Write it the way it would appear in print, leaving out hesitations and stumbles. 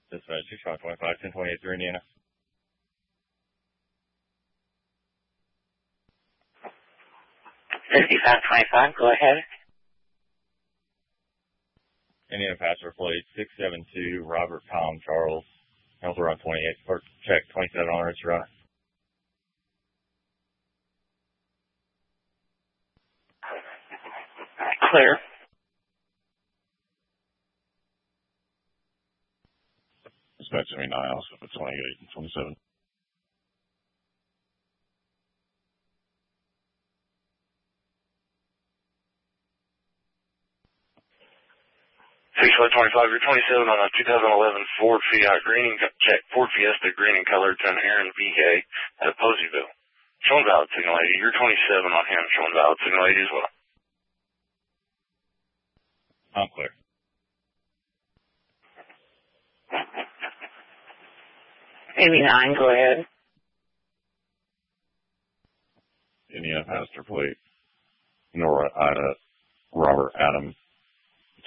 Dispatch 6525, 1028 through Indiana. Go ahead. Indiana passenger plate 672, Robert Tom Charles. Health around 28, or check 27 on it's runner. Clear. Dispatch 79, also for 28 and 27. You're 27 on a 2011 Ford Fiat green, check Ford Fiesta green and colored 10 Aaron VK at Poseyville. Showing valid signal 80. You're 27 on him, showing valid signal 80 as well. I'm clear. Maybe 9, go ahead. Indiana passenger plate, Nora Ida, Robert Adam